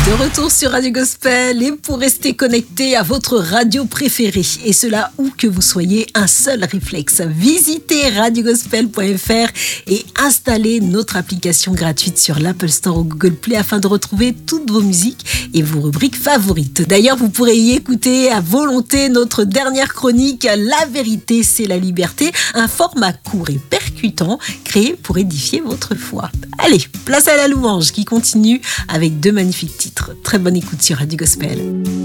De retour sur Radio Gospel et pour rester connecté à votre radio préférée et cela où que vous soyez, un seul réflexe, visitez radiogospel.fr et installez notre application gratuite sur l'Apple Store ou Google Play afin de retrouver toutes vos musiques et vos rubriques favorites. D'ailleurs, vous pourrez y écouter à volonté notre dernière chronique, La vérité, c'est la liberté, un format court et percutant créé pour édifier votre foi. Allez, place à la louange qui continue avec deux magnifiques titres. Très bonne écoute sur Radio Gospel.